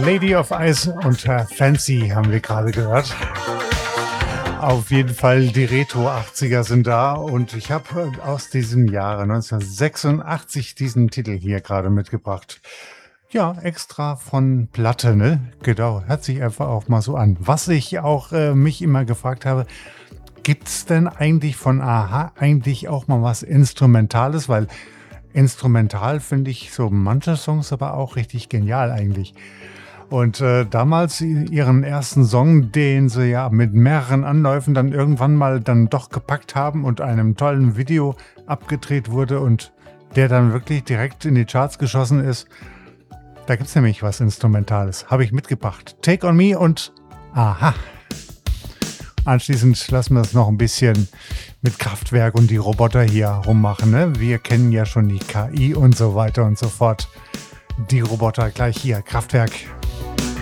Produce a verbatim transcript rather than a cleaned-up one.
Lady of Ice und äh, Fancy haben wir gerade gehört. Auf jeden Fall, die Retro-achtziger sind da und ich habe aus diesem Jahre neunzehnhundertsechsundachtzig diesen Titel hier gerade mitgebracht. Ja, extra von Platte, ne? Genau, hört sich einfach auch mal so an. Was ich auch äh, mich immer gefragt habe, gibt's denn eigentlich von Aha eigentlich auch mal was Instrumentales? Weil instrumental finde ich so manche Songs aber auch richtig genial eigentlich. Und äh, damals ihren ersten Song, den sie ja mit mehreren Anläufen dann irgendwann mal dann doch gepackt haben und einem tollen Video abgedreht wurde und der dann wirklich direkt in die Charts geschossen ist. Da gibt es nämlich was Instrumentales. Habe ich mitgebracht. Take on Me und Aha. Anschließend lassen wir es noch ein bisschen mit Kraftwerk und die Roboter hier rummachen. Ne? Wir kennen ja schon die K I und so weiter und so fort. Die Roboter gleich hier. Kraftwerk.